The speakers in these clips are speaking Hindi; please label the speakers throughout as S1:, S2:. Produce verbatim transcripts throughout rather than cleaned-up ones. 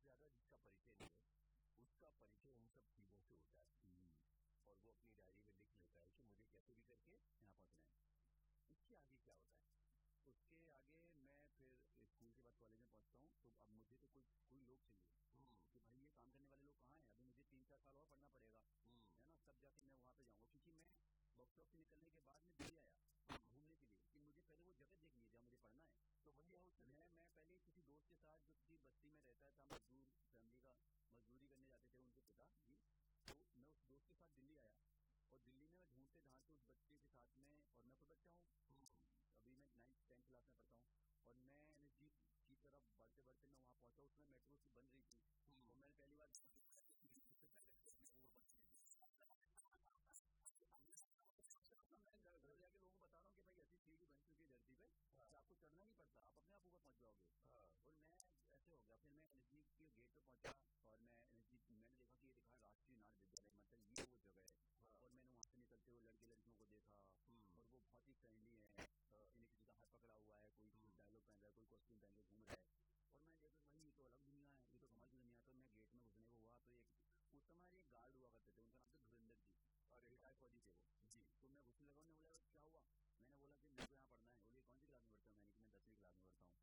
S1: ज्यादा जिसका परिचय नहीं है उसका परिचय इन सब चीजों से होता है और वो अपनी डायरी में लिख लेता है कि मुझे कैसे भी करके यहाँ पहुंचना है। इसके आगे क्या होता है?
S2: उसके आगे मैं फिर स्कूल के बाद कॉलेज में पहुंचता हूँ तो अब मुझे तो कोई कोई लोग चाहिए कि भाई ये काम करने वाले लोग कहाँ हैं, अभी मुझे तीन चार साल और पढ़ना पड़ेगा, है ना, तब जाके मैं वहाँ पे जाऊँगा। क्योंकि मैं वर्कशॉप से निकलने के बाद में दिल्ली आया घूमने के लिए कि मुझे पहले वो जगह देखनी है जहाँ मुझे पढ़ना है।
S1: तो मंडी हाउस
S2: मैं मैं पहले किसी दोस्त के साथ जो किसी बस्ती में रहता था, मजदूर फैमिली का मजदूरी करने जाते थे उनके पिता जी, तो मैं उस दोस्त के साथ दिल्ली आया और दिल्ली में मैं ढूंढते ढांढते उस बच्चे के साथ में, और मैं खुद बच्चा हूँ, अभी मैं नाइन्थ टेंथ क्लास में पढ़ता हूँ, और मैं एनएसजी की तरफ बढ़ते बढ़ते मैं वहाँ पहुँचा। उसमें मेट्रो की बन रही थी और मैंने पहली बार मैं घर जाके लोगों को बता रहा हूँ कि भाई ऐसी सीढ़ी बन चुकी है धरती पे, आपको चढ़ना नहीं पड़ता, आप अपने आप ऊपर पहुंच जाओगे। और मैं ऐसे हो गया। फिर मैं एनएसजी के गेट पे पहुंचा और मैं एनएसजी मैंने देखा कि ये दिखा राष्ट्रीय नाट्य विद्यालय, मतलब ये वो जगह है। और मैंने वहाँ से निकलते हुए लड़के लड़कियों को देखा और वो बहुत ही फ्रेंडली है, इन्हें किसी का हाथ पकड़ा हुआ है, कोई डायलॉग पहन रहा है, कोई कॉस्ट्यूम पहन के घूम रहा है। और मैं देखा भाई ये तो अलग दुनिया है, ये तो कमाल की दुनिया है। तो मैं गेट में घुसने को हुआ तो एक उस समय एक गार्ड हुआ करते थे, उनका नाम था धुरंधर जी और रिटायर्ड फौजी थे वो जी। तो मैं घुसने लगा, उन्होंने बोला क्या हुआ, मैंने बोला कि मेरे को यहाँ पढ़ना है। बोले कौन सी क्लास में पढ़ता हूँ? मैंने कि मैं दसवीं क्लास में पढ़ता हूँ।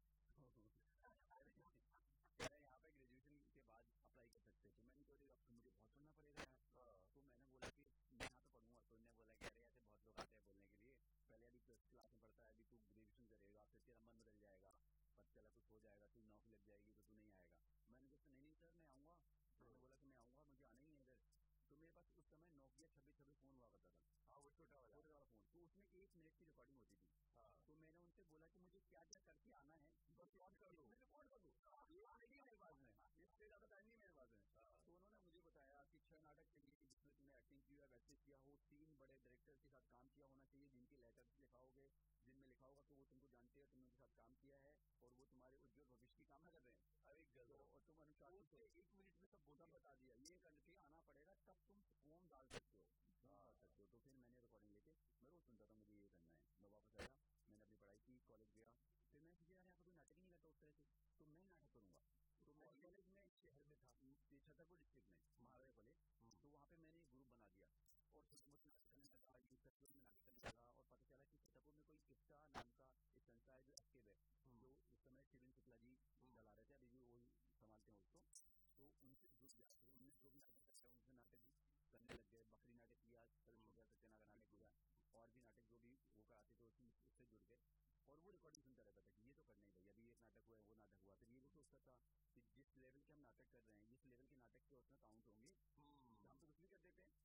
S2: यहाँ पे ग्रेजुएशन के बाद अप्लाई कर सकते, तो मैंने बोला अब तो मुझे बहुत पढ़ना पड़ेगा यार। तो मैंने बोला कि मैं यहाँ पे पढ़ूंगा। तो उन्होंने बोला कि अरे ऐसे बहुत लोग आते हैं बोलने के लिए, पहले अभी ट्वेल्थ क्लास में पढ़ता है, अभी तू ग्रेजुएशन करेगा, फिर तेरा मन बदल जाएगा, पता चला कुछ हो जाएगा, तू नौकरी लग जाएगी तो तू नहीं आएगा। मैंने कहा नहीं नहीं सर मैं आऊँगा। मैंने बोला कि मैं आऊँगा, मुझे आना ही है इधर। तो मेरे पास उस समय नोकिया छब्बीस छब्बीस फोन हुआ करता था,
S1: हाँ वो छोटा वाला
S2: छोटा वाला फोन। तो उसमें एक मिनट की रिकॉर्डिंग होती थी। तो मैंने उनसे बोला कि मुझे क्या क्या करके आना है बस रिकॉर्ड कर दो, रिकॉर्ड कर दो, ये मेरे पास में, इससे ज्यादा टाइम नहीं मेरे पास है। तो उन्होंने मुझे बताया कि छह नाटक चाहिए जिसमें तुमने एक्टिंग की है, वैसे किया हो, तीन बड़े डायरेक्टर के साथ काम किया होना चाहिए जिनके लेटर लिखाओगे, जिनमें लिखा होगा तो वो तुमको जानते हैं, तुमने उनके साथ काम किया है और वो तुम्हारे उज्जवल भविष्य की कामना कर रहे हैं। अरे गलत, और तुम अनुशासित हो, एक मिनट में सब बोलना बता दिया, ये करके आना पड़ेगा तब तुम फॉर्म डाल सकते हो, डाल सकते हो। तो फिर मैंने रिकॉर्डिंग लेके मैं रोज सुनता था मुझे ये करना है। मैं वापस आया, मैंने अपनी पढ़ाई की, कॉलेज गया, फिर मैं सोचा यार यहाँ पर कोई नाटक ही नहीं करता उस तरह से, तो मैं नाटक करूंगा। तो मैं कॉलेज में शहर में था छतरपुर डिस्ट्रिक्ट में महाराजा कॉलेज, तो वहाँ पे मैंने एक ग्रुप बना दिया और नाटक करने लगा, छतरपुर में नाटक करने लगा। और पता चला कि छतरपुर में कोई किस्सा नाम का एक संस्था है जो एक्टिव है, जो उस समय शिविन शुक्ला जी चला रहे थे, अभी भी वो संभालते हैं उसको। तो उनसे जुड़ गया, तो उनने जो भी नाटक करते हैं उनसे नाटक करने लग गए। बकरी नाटक किया, सत्यनारायण नाटक किया, और भी नाटक जो भी वो कराते थे उससे जुड़ गए। और वो रिकॉर्डिंग सुनता रहता था कि ये तो करना ही भाई, अभी एक नाटक हुआ है, वो नाटक हुआ। फिर ये भी सोचता था कि जिस लेवल के हम नाटक कर रहे हैं, जिस लेवल के नाटक के उसमें काउंट होंगे, हम तो कुछ भी कर देते हैं,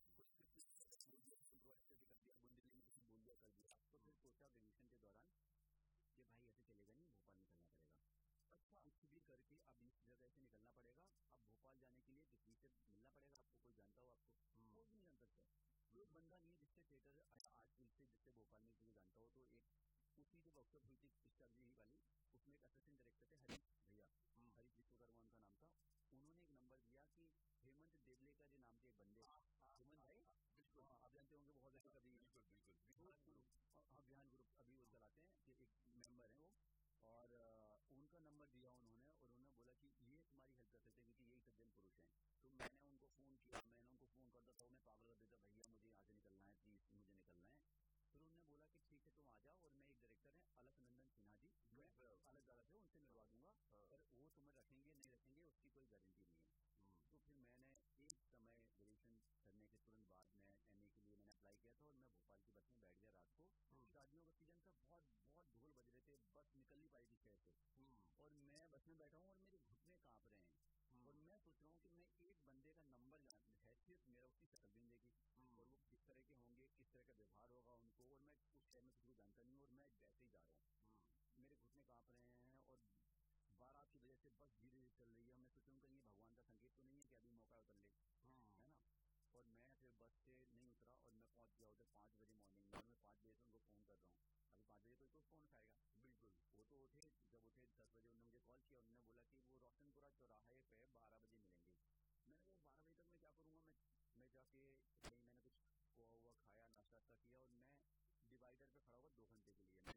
S2: बुंदेली में कुछ बोल दिया कर दिया। तो फिर सोचा ग्रेजुएशन के दौरान कि भाई ऐसे चलेगा नहीं, भोपाल निकलना पड़ेगा। अच्छा, कुछ भी करके अब इस जगह से निकलना पड़ेगा। अब भोपाल जाने के लिए किसी से मिलना पड़ेगा, आपको कोई जानता हो, आपको कोई भी नहीं जान सकता, कोई बंदा नहीं है जिससे थिएटर आज से जिससे भोपाल में किसी जानता हो। तो एक उसी जो वर्कशॉप हुई थी स्टारजी वाली, उसमें एक असिस्टेंट डायरेक्टर थे हरीश भैया, हरीश विश्वकर्मा उनका नाम था। उन्होंने एक नंबर दिया कि हेमंत देवले का जो नाम के एक बंदे, हेमंत भाई बिल्कुल आप जानते होंगे, बहुत ज्यादा कभी बिल्कुल बिल्कुल अभियान ग्रुप अभी वो चलाते हैं कि एक मेंबर है वो, और उनका नंबर दिया उन्होंने और उन्होंने बोला कि ये तुम्हारी हेल्प कर सकते हैं क्योंकि यही सज्जन पुरुष हैं। तो मैंने उनको फोन किया, मैंने उनको फोन करता था, मैं पागल कर देता, भैया मुझे यहाँ से निकलना है, प्लीज मुझे निकलना है। फिर उन्होंने बोला कि ठीक है तुम आ जाओ, और मैं एक डायरेक्टर है अलकनंदन सिन्हा जी, मैं अलग जगह से उनसे मिलवा दूंगा, पर वो तुम्हें रखेंगे नहीं रखेंगे उसकी कोई गारंटी नहीं है। तो फिर मैंने एक समय ग्रेजुएशन करने के तुरंत बाद में एमए के लिए मैंने अप्लाई किया था और मैं भोपाल की बस में बैठ गया रात को। शादियों का सीजन था, बहुत बहुत ढोल बज रहे थे, बस निकल नहीं पाई थी शहर से, और मैं बस में बैठा हूँ और मेरे घुटने कांप रहे हैं, और मैं सोच रहा हूँ कि मैं एक बंदे का नंबर जान हैसियत मेरा उसकी शक्ल भी देखी, और वो किस तरह के होंगे, किस तरह का व्यवहार होगा उनको, और मैं उस शहर में किसी को जानता नहीं हूँ, और मैं वैसे ही जा रहा हूँ, मेरे घुटने कांप रहे हैं, और बारात की वजह से बस धीरे धीरे चल रही है। मैं सोचूं कहीं ये भगवान का संकेत तो नहीं है कि अभी मौका उतर ले, है ना। और मैं फिर बस से नहीं उतरा और मैं पहुंच गया उधर पाँच बजे मॉर्निंग में, और मैं पाँच बजे से उनको फोन कर रहा हूँ, अभी पाँच बजे कोई तो फोन उठाएगा, बिल्कुल वो तो उठे। जब उठे दस बजे उन्होंने मुझे कॉल किया, उन्होंने बोला कि वो रोशनपुरा चौराहे पे बारह बजे मिलेंगे। मैंने कहा बारह बजे तक मैं क्या करूँगा, मैं मैं जाके कहीं मैंने कुछ खोआ हुआ खाया, नाश्ता किया, और मैं डिवाइडर पे खड़ा हुआ दो घंटे के लिए।